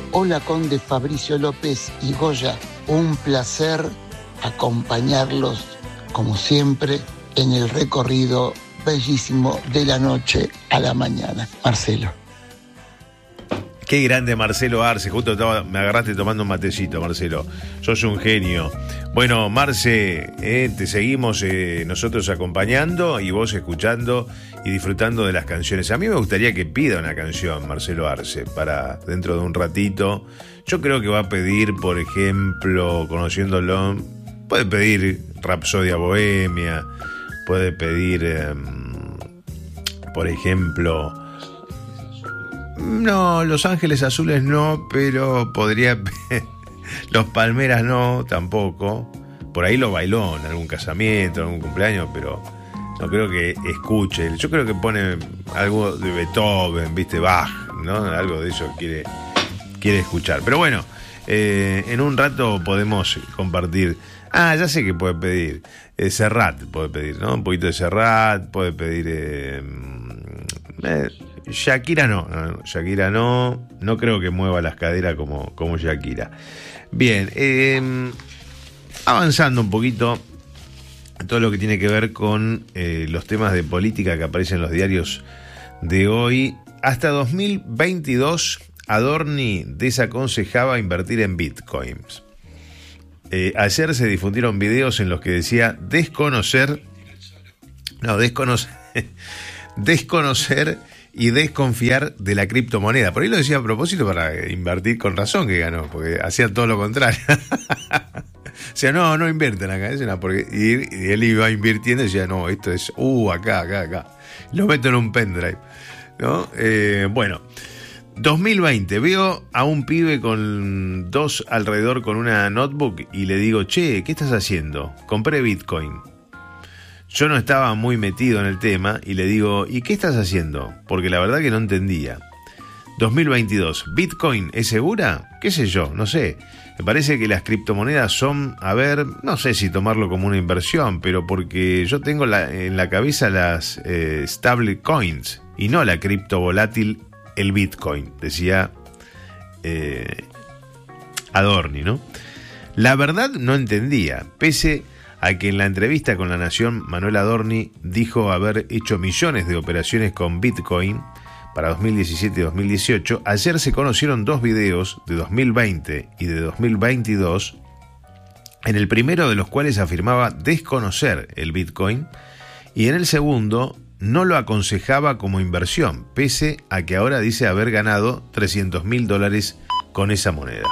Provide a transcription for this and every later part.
Hola Conde, Fabricio López y Goya, un placer acompañarlos como siempre en el recorrido bellísimo de la noche a la mañana. Marcelo. Qué grande Marcelo Arce, justo me agarraste tomando un matecito, Marcelo. Sos un genio. Bueno, Marce, te seguimos nosotros acompañando y vos escuchando y disfrutando de las canciones. A mí me gustaría que pida una canción, Marcelo Arce, para dentro de un ratito. Yo creo que va a pedir, por ejemplo, conociéndolo, puede pedir Rapsodia Bohemia, puede pedir, por ejemplo... No, Los Ángeles Azules no, pero podría... Los Palmeras no, tampoco. Por ahí lo bailó en algún casamiento, en algún cumpleaños, pero no creo que escuche. Yo creo que pone algo de Beethoven, ¿viste? Bach, ¿no? Algo de eso quiere escuchar. Pero bueno, en un rato podemos compartir... ya sé que puede pedir. Serrat puede pedir, ¿no? Un poquito de Serrat, puede pedir... Shakira Shakira no creo que mueva las caderas como Shakira. Bien, avanzando un poquito todo lo que tiene que ver con los temas de política que aparecen en los diarios de hoy. Hasta 2022 Adorni desaconsejaba invertir en bitcoins. Ayer se difundieron videos en los que decía desconocer y desconfiar de la criptomoneda. Por ahí lo decía a propósito para invertir, con razón que ganó, porque hacían todo lo contrario. O sea, no invierten acá, porque y él iba invirtiendo y decía, no, esto es acá. Lo meto en un pendrive, ¿no? Bueno, 2020, veo a un pibe con dos alrededor con una notebook y le digo, che, ¿qué estás haciendo? Compré Bitcoin. Yo no estaba muy metido en el tema y le digo, ¿y qué estás haciendo? Porque la verdad que no entendía. 2022, ¿Bitcoin es segura? ¿Qué sé yo? No sé. Me parece que las criptomonedas son, no sé si tomarlo como una inversión, pero porque yo tengo en la cabeza las stable coins y no la cripto volátil, el Bitcoin, decía Adorni, ¿no? La verdad no entendía, pese a que en la entrevista con La Nación, Manuel Adorni dijo haber hecho millones de operaciones con Bitcoin para 2017 y 2018. Ayer se conocieron dos videos de 2020 y de 2022, en el primero de los cuales afirmaba desconocer el Bitcoin y en el segundo no lo aconsejaba como inversión, pese a que ahora dice haber ganado $300.000 con esa moneda.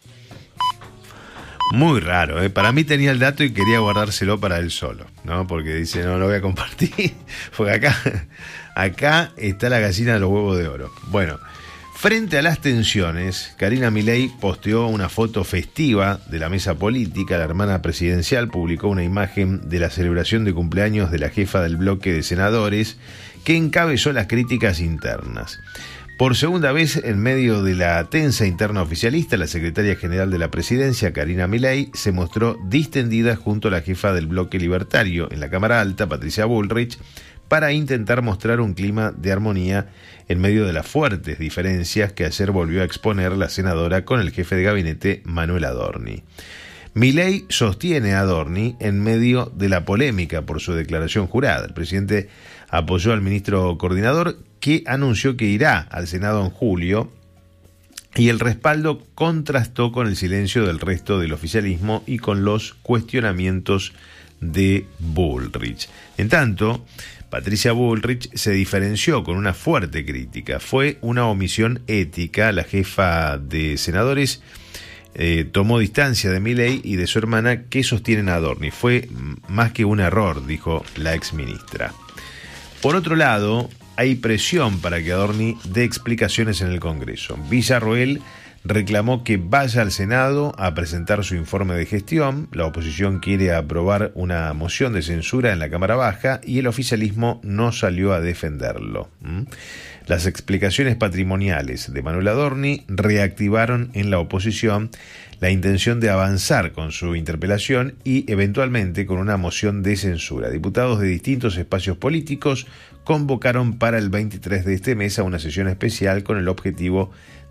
Muy raro, ¿eh? Para mí tenía el dato y quería guardárselo para él solo, ¿no? Porque dice, no lo voy a compartir, porque acá está la gallina de los huevos de oro. Bueno, frente a las tensiones, Karina Milei posteó una foto festiva de la mesa política. La hermana presidencial publicó una imagen de la celebración de cumpleaños de la jefa del bloque de senadores, que encabezó las críticas internas. Por segunda vez, en medio de la tensa interna oficialista, la secretaria general de la presidencia, Karina Milei, se mostró distendida junto a la jefa del bloque libertario en la Cámara Alta, Patricia Bullrich, para intentar mostrar un clima de armonía en medio de las fuertes diferencias que ayer volvió a exponer la senadora con el jefe de gabinete, Manuel Adorni. Milei sostiene a Adorni en medio de la polémica por su declaración jurada. El presidente apoyó al ministro coordinador, que anunció que irá al Senado en julio, y el respaldo contrastó con el silencio del resto del oficialismo y con los cuestionamientos de Bullrich. En tanto, Patricia Bullrich se diferenció con una fuerte crítica. Fue una omisión ética. La jefa de senadores tomó distancia de Milei y de su hermana, que sostienen a Adorni. Fue más que un error, dijo la exministra. Por otro lado, hay presión para que Adorni dé explicaciones en el Congreso. Villarroel reclamó que vaya al Senado a presentar su informe de gestión. La oposición quiere aprobar una moción de censura en la Cámara Baja y el oficialismo no salió a defenderlo. Las explicaciones patrimoniales de Manuel Adorni reactivaron en la oposición la intención de avanzar con su interpelación y eventualmente con una moción de censura. Diputados de distintos espacios políticos convocaron para el 23 de este mes a una sesión especial con el objetivo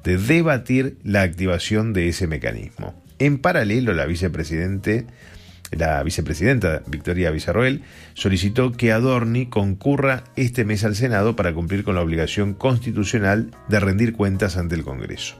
de debatir la activación de ese mecanismo. En paralelo, la vicepresidenta Victoria Villarroel solicitó que Adorni concurra este mes al Senado para cumplir con la obligación constitucional de rendir cuentas ante el Congreso.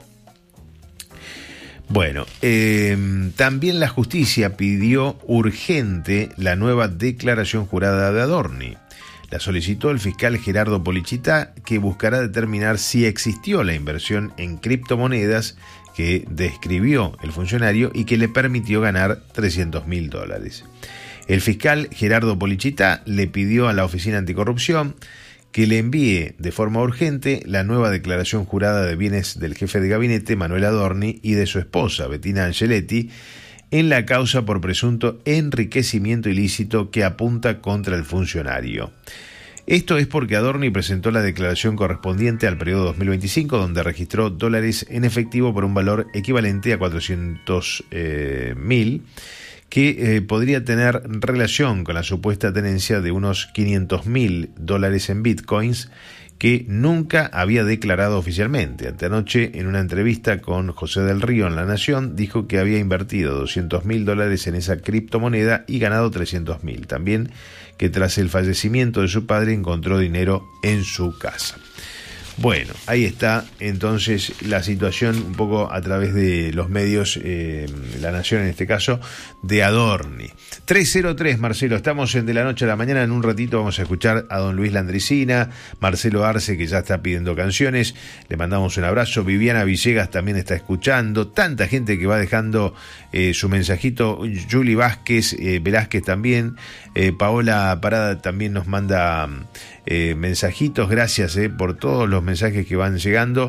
Bueno, también la justicia pidió urgente la nueva declaración jurada de Adorni. La solicitó el fiscal Gerardo Policitá, que buscará determinar si existió la inversión en criptomonedas que describió el funcionario y que le permitió ganar $300.000. El fiscal Gerardo Policitá le pidió a la Oficina Anticorrupción que le envíe de forma urgente la nueva declaración jurada de bienes del jefe de gabinete, Manuel Adorni, y de su esposa, Bettina Angeletti, en la causa por presunto enriquecimiento ilícito que apunta contra el funcionario. Esto es porque Adorni presentó la declaración correspondiente al periodo 2025, donde registró dólares en efectivo por un valor equivalente a 400.000, que podría tener relación con la supuesta tenencia de unos $500.000 en bitcoins que nunca había declarado oficialmente. Antenoche, en una entrevista con José del Río en La Nación, dijo que había invertido $200.000 en esa criptomoneda y ganado $300.000. También que tras el fallecimiento de su padre encontró dinero en su casa. Bueno, ahí está entonces la situación un poco a través de los medios, La Nación en este caso, de Adorni. 303, Marcelo, estamos en De la Noche a la Mañana. En un ratito vamos a escuchar a don Luis Landricina, Marcelo Arce, que ya está pidiendo canciones, le mandamos un abrazo. Viviana Villegas también está escuchando, tanta gente que va dejando su mensajito. Juli Vázquez, Velázquez también, Paola Parada también nos manda mensajitos. Gracias por todos los mensajes que van llegando.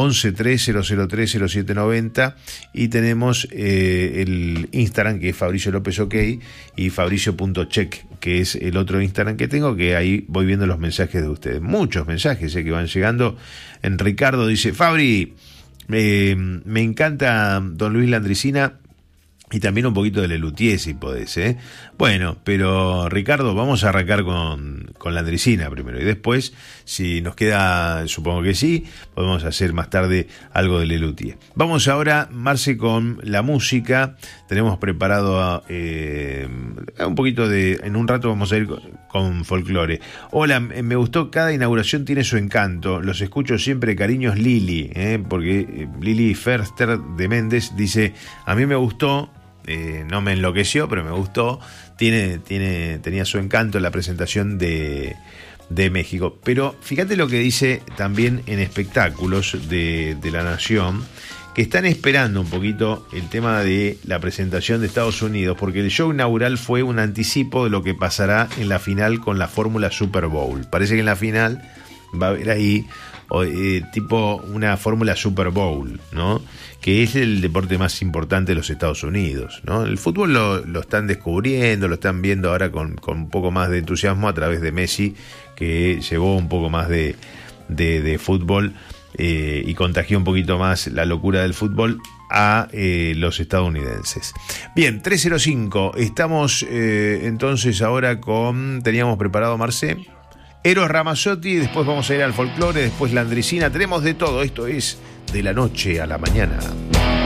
1130030790, y tenemos el Instagram, que es Fabricio López OK, y Fabricio.check, que es el otro Instagram que tengo, que ahí voy viendo los mensajes de ustedes. Muchos mensajes que van llegando. En Ricardo dice: Fabri, me encanta don Luis Landricina, y también un poquito de Lelutier, si podés, ¿eh? Bueno, pero Ricardo, vamos a arrancar con Landricina primero, y después, si nos queda, supongo que sí, podemos hacer más tarde algo de Lelutier. Vamos ahora, Marce, con la música. Tenemos preparado un poquito de... En un rato vamos a ir con folclore. Hola, me gustó, cada inauguración tiene su encanto. Los escucho siempre, cariños, Lili, porque Lili Ferster de Méndez dice: a mí me gustó. No me enloqueció, pero me gustó. Tenía su encanto la presentación de México. Pero fíjate lo que dice también en espectáculos de La Nación, que están esperando un poquito el tema de la presentación de Estados Unidos, porque el show inaugural fue un anticipo de lo que pasará en la final con la fórmula Super Bowl. Parece que en la final va a haber ahí tipo una fórmula Super Bowl, ¿no? Que es el deporte más importante de los Estados Unidos, ¿no? El fútbol lo están descubriendo, lo están viendo ahora con un poco más de entusiasmo a través de Messi, que llevó un poco más de fútbol y contagió un poquito más la locura del fútbol a los estadounidenses. Bien, 305, estamos entonces ahora teníamos preparado, Marcé, Eros Ramazzotti, después vamos a ir al folclore, después Landricina, tenemos de todo. Esto es De la Noche a la Mañana.